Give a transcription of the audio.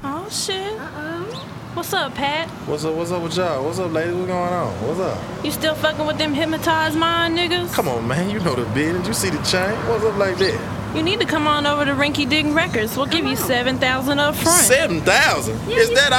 Oh, shit. What's up, Pat? What's up with y'all? What's up, ladies? What's going on? What's up? You still fucking with them hypnotized mind niggas? Come on, man. You know the business. You see the chain. What's up like that? You need to come on over to Rinky Dink Records. We'll give you $7,000 up front. 7,000? Is that